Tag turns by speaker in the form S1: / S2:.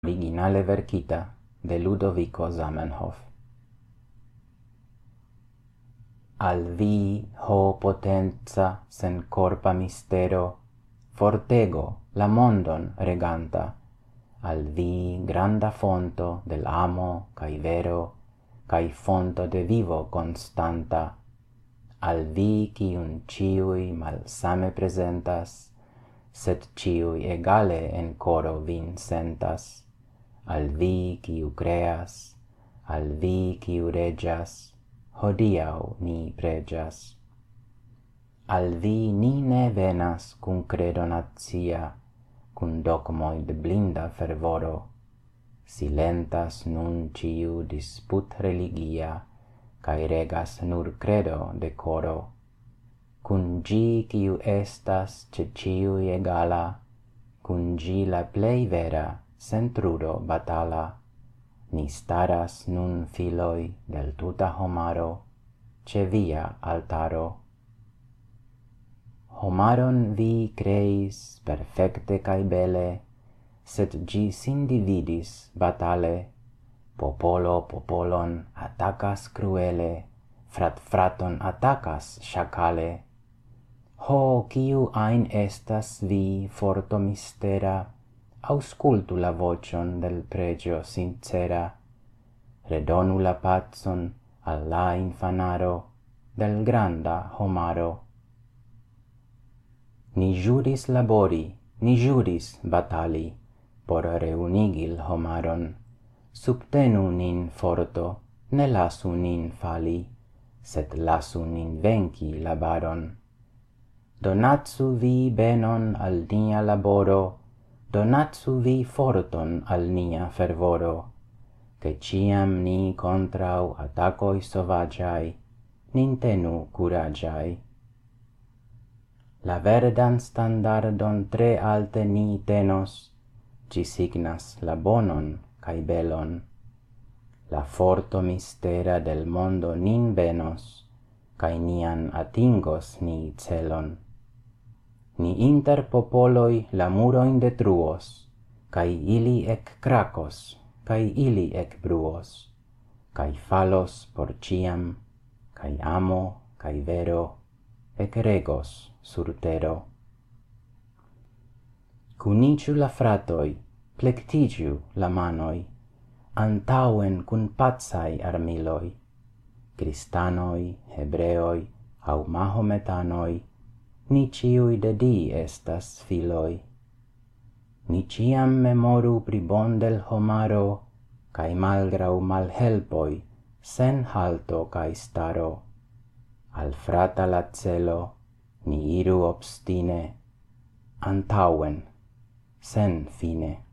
S1: originale verkita de Ludovico Zamenhof. Al vi, ho potenza sen corpa mistero, fortego la mondon reganta, al vi granda fonto del amo cae vero, cae fonto de vivo constanta, al vi quiun ciui malsame presentas, sed ciui egale en coro vin sentas, al vi quiu creas, al vi quiu regias, hodiau ni pregias. Al vi ni ne venas cum credo natia, cum dogmoi de blinda fervoro, silentas nun ciu disput religia, cae regas nur credo decoro, cum gi quiu estas ce ciui egala, cum gi la plei vera, sen trudo batala, ni staras nun filoi del tuta homaro, ce via altaro. Homaron vi creis perfecte cae bele, sed gi sin dividis batale, popolo popolon attacas cruele, frat fraton attacas shacale. Ho, quiu ain estas vi forto mistera, auscultu la vocion del pregio sincera, redonu la pacon al la infanaro del granda homaro. Ni juris labori, ni juris batali, por reunigil homaron, subtenu nin forto, ne lasu nin fali, sed lasu nin venci la baron. Donatsu vi benon al nia laboro, donatsu vi forton al nia fervoro, che ciam ni contrau attacoi sovagiai, nin tenu curagiai. La verdan standardon tre alte ni tenos, ci signas la bonon cae belon. La forto mistera del mondo nin venos, cae nian atingos ni celon. Ni inter popoloi la muroin detruos, cae ili ec cracos, cae ili ec bruos, cae falos por ciam, cae amo, cae vero, ec regos sur tero. Cuniciu la fratoi, plectigiu la manoi, antauen cun pazai armiloi, Cristanoi, Hebreoi, au Mahometanoi, ni ciui de di estas filoi. Ni ciam memoru pri bon del homaro, cae malgrau malhelpoi, sen halto cae staro. Al frata la celo, ni iru obstine, antauen, sen fine.